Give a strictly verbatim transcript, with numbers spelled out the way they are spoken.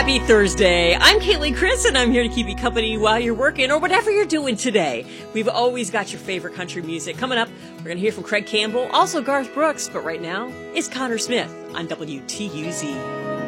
Happy Thursday. I'm Caitlin Chris, and I'm here to keep you company while you're working or whatever you're doing today. We've always got your favorite country music. Coming up, we're going to hear from Craig Campbell, also Garth Brooks, but right now, it's Connor Smith on W T U Z.